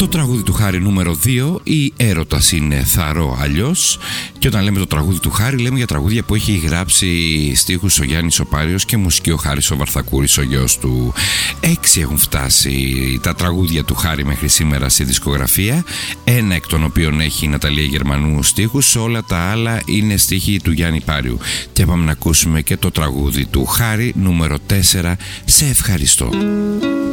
Το τραγούδι του Χάρη νούμερο 2, η έρωτας είναι θαρώ αλλιώς. Και όταν λέμε το τραγούδι του Χάρη, λέμε για τραγούδια που έχει γράψει στίχους ο Γιάννης ο Πάριος και μουσική ο Χάρης ο Βαρθακούρης, ο γιος του. 6 έχουν φτάσει τα τραγούδια του Χάρη μέχρι σήμερα στη δισκογραφία. Ένα εκ των οποίων έχει η Ναταλία Γερμανού στίχους, όλα τα άλλα είναι στίχοι του Γιάννη Πάριου. Και πάμε να ακούσουμε και το τραγούδι του Χάρη νούμερο 4, Σε ευχαριστώ.